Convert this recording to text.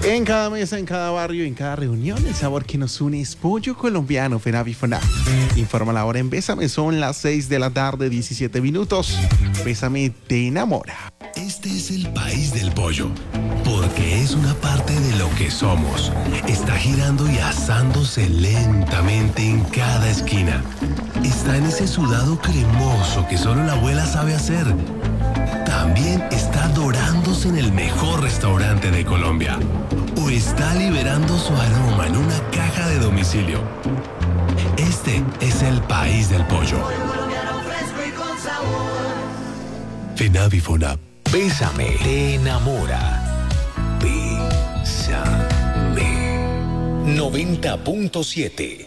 En cada mesa, en cada barrio, en cada reunión, el sabor que nos une es pollo colombiano. Fenavi Fonab informa la hora en Bésame. Son las 6 de la tarde, 17 minutos. Bésame te enamora. Este es el país del pollo, porque es una parte de lo que somos. Está girando y asándose lentamente en cada esquina. Está en ese sudado cremoso que solo la abuela sabe hacer. También está dorándose en el mejor restaurante de Colombia. O está liberando su aroma en una caja de domicilio. Este es el país del pollo. Fenavi Fonab. Bésame te enamora. Bésame. 90.7